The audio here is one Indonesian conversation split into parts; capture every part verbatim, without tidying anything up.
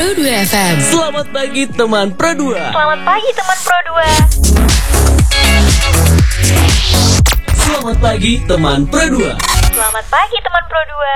Pro dua F M. Selamat pagi teman Pro dua. Selamat pagi teman Pro dua. Selamat pagi teman Pro dua. Selamat pagi teman Pro dua.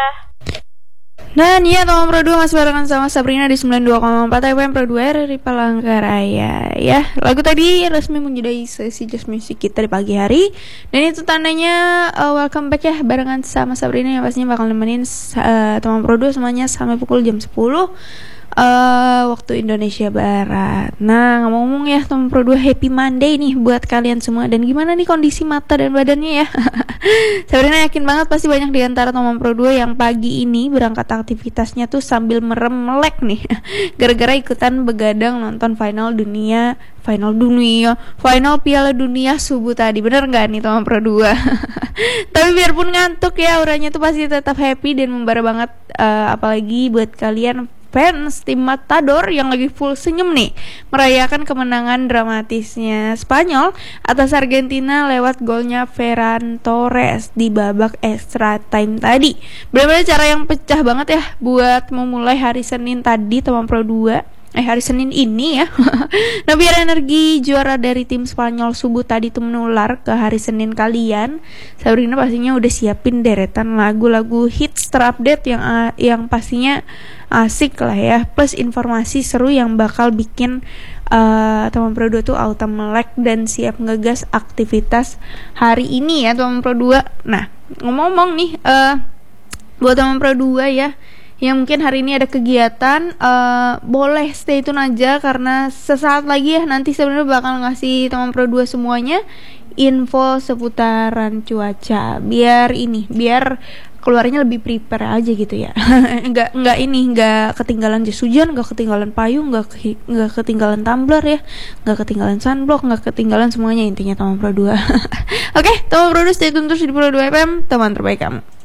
Dan ya teman Pro dua masih barengan sama Sabrina di sembilan puluh dua koma empat F M Pro dua R dari Palangkaraya. Ya, lagu tadi resmi menyudahi sesi Just Music kita di pagi hari. Dan itu tandanya uh, welcome back ya barengan sama Sabrina yang pastinya bakal nemenin uh, teman Pro dua semuanya sampai pukul jam sepuluh Uh, waktu Indonesia Barat. Nah, ngomong-ngomong ya teman Pro dua, happy Monday nih buat kalian semua. Dan gimana nih kondisi mata dan badannya ya? Sabrina yakin banget pasti banyak di antara teman Pro dua yang pagi ini berangkat aktivitasnya tuh sambil merem melek nih. Gara-gara ikutan begadang nonton final dunia, final dunia, final Piala Dunia subuh tadi. Bener nggak nih teman Pro dua? Tapi biarpun ngantuk ya, auranya tuh pasti tetap happy dan membara banget. Uh, apalagi buat kalian fans tim Matador yang lagi full senyum nih merayakan kemenangan dramatisnya Spanyol atas Argentina lewat golnya Ferran Torres di babak extra time tadi. Benar-benar cara yang pecah banget ya buat memulai hari Senin tadi teman Pro dua. Eh hari Senin ini ya. Nah, biar energi juara dari tim Spanyol subuh tadi tuh menular ke hari Senin kalian, Sabrina pastinya udah siapin deretan lagu-lagu hits terupdate yang uh, yang pastinya asik lah ya, plus informasi seru yang bakal bikin uh, teman Pro dua tuh auto melek dan siap ngegas aktivitas hari ini ya teman Pro dua. Nah, ngomong-ngomong nih uh, buat teman Pro dua ya yang mungkin hari ini ada kegiatan, uh, boleh stay tune aja karena sesaat lagi ya nanti sebenarnya bakal ngasih teman Pro dua semuanya info seputaran cuaca. Biar ini, biar keluarnya lebih prepare aja gitu ya. Enggak enggak ini, enggak ketinggalan jas hujan, enggak ketinggalan payung, enggak ke, enggak ketinggalan tumbler ya, enggak ketinggalan sunblock, enggak ketinggalan semuanya intinya teman Pro dua. Oke, teman Pro dua stay tune terus di Pro dua F M, teman terbaik kamu.